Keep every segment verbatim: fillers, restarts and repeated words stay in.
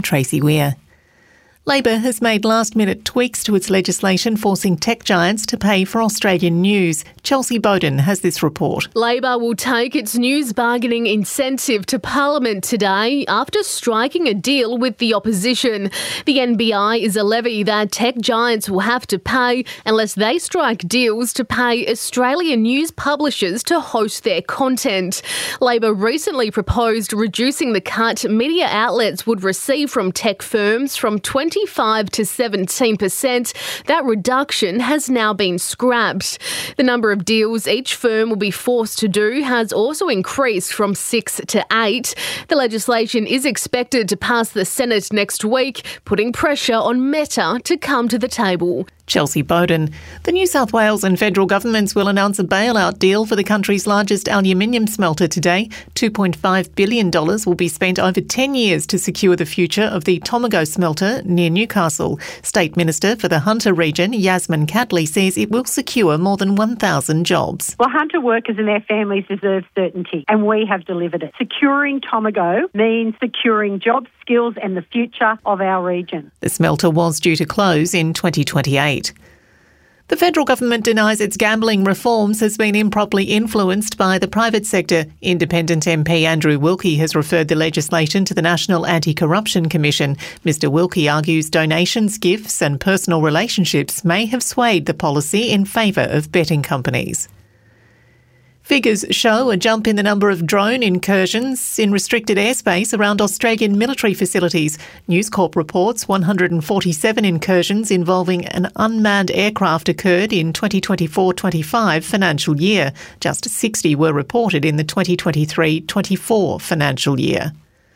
Tracy Weir. Labor has made last-minute tweaks to its legislation forcing tech giants to pay for Australian news. Chelsea Bowden has this report. Labor will take its news bargaining incentive to Parliament today after striking a deal with the opposition. The N B I is a levy that tech giants will have to pay unless they strike deals to pay Australian news publishers to host their content. Labor recently proposed reducing the cut media outlets would receive from tech firms from twenty twenty-five to seventeen percent. That reduction has now been scrapped. The number of deals each firm will be forced to do has also increased from six to eight. The legislation is expected to pass the Senate next week, putting pressure on Meta to come to the table. Chelsea Bowden. The New South Wales and federal governments will announce a bailout deal for the country's largest aluminium smelter today. two point five billion dollars will be spent over ten years to secure the future of the Tomago smelter near Newcastle. State Minister for the Hunter region, Yasmin Catley, says it will secure more than one thousand jobs. Well, Hunter workers and their families deserve certainty, and we have delivered it. Securing Tomago means securing jobs, skills and the future of our region. The smelter was due to close in twenty twenty-eight. The federal government denies its gambling reforms has been improperly influenced by the private sector. Independent M P Andrew Wilkie has referred the legislation to the National Anti-Corruption Commission. Mister Wilkie argues donations, gifts and personal relationships may have swayed the policy in favour of betting companies. Figures show a jump in the number of drone incursions in restricted airspace around Australian military facilities. News Corp reports one hundred forty-seven incursions involving an unmanned aircraft occurred in twenty twenty-four twenty-five financial year. Just sixty were reported in the twenty twenty-three twenty-four financial year.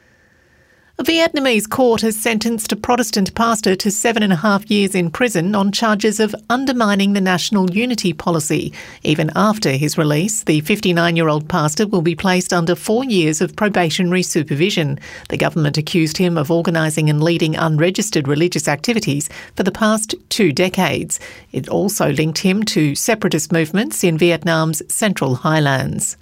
A Vietnamese court has sentenced a Protestant pastor to seven and a half years in prison on charges of undermining the national unity policy. Even after his release, the fifty-nine-year-old pastor will be placed under four years of probationary supervision. The government accused him of organising and leading unregistered religious activities for the past two decades. It also linked him to separatist movements in Vietnam's Central Highlands.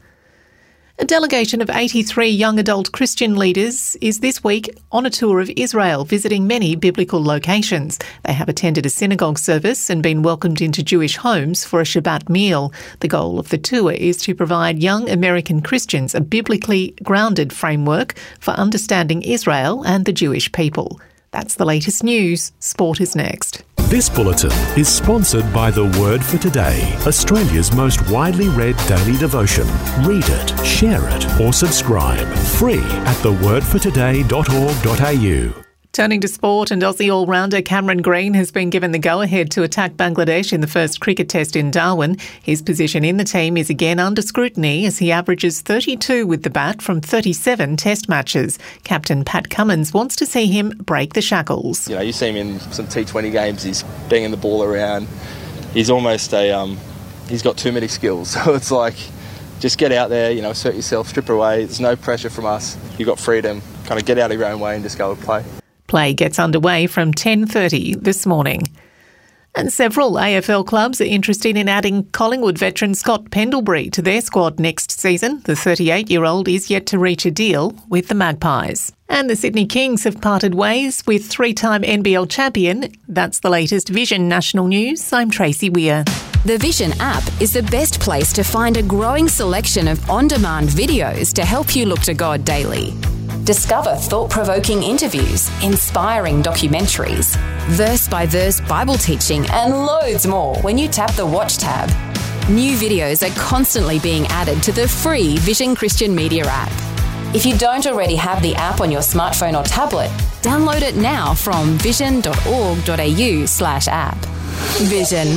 A delegation of eighty-three young adult Christian leaders is this week on a tour of Israel, visiting many biblical locations. They have attended a synagogue service and been welcomed into Jewish homes for a Shabbat meal. The goal of the tour is to provide young American Christians a biblically grounded framework for understanding Israel and the Jewish people. That's the latest news. Sport is next. This bulletin is sponsored by The Word for Today, Australia's most widely read daily devotion. Read it, share it or subscribe. Free at the word for today dot org dot a u. Turning to sport, and Aussie all-rounder Cameron Green has been given the go-ahead to attack Bangladesh in the first cricket test in Darwin. His position in the team is again under scrutiny as he averages thirty-two with the bat from thirty-seven test matches. Captain Pat Cummins wants to see him break the shackles. You know, you see him in some T twenty games, he's banging the ball around. He's almost a, um, he's got too many skills. So it's like, just get out there, you know, assert yourself, strip away. There's no pressure from us. You've got freedom. Kind of get out of your own way and just go and play. Play gets underway from ten thirty this morning. And several A F L clubs are interested in adding Collingwood veteran Scott Pendlebury to their squad next season. The thirty-eight-year-old is yet to reach a deal with the Magpies. And the Sydney Kings have parted ways with three-time N B L champion. That's the latest Vision National News. I'm Tracy Weir. The Vision app is the best place to find a growing selection of on-demand videos to help you look to God daily. Discover thought-provoking interviews, inspiring documentaries, verse-by-verse Bible teaching and loads more when you tap the Watch tab. New videos are constantly being added to the free Vision Christian Media app. If you don't already have the app on your smartphone or tablet, download it now from vision dot org dot a u slash app. Vision.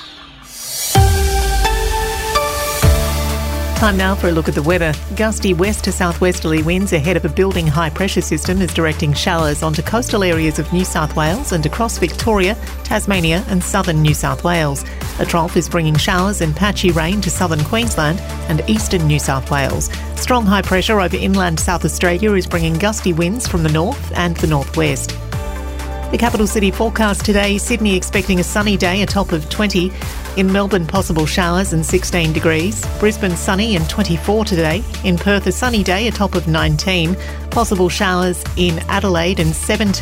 Time now for a look at the weather. Gusty west to southwesterly winds ahead of a building high pressure system is directing showers onto coastal areas of New South Wales and across Victoria, Tasmania and southern New South Wales. A trough is bringing showers and patchy rain to southern Queensland and eastern New South Wales. Strong high pressure over inland South Australia is bringing gusty winds from the north and the northwest. The capital city forecast today, Sydney expecting a sunny day, a top of twenty. In Melbourne, possible showers and sixteen degrees. Brisbane, sunny and twenty-four today. In Perth, a sunny day, a top of nineteen. Possible showers in Adelaide and seventeen.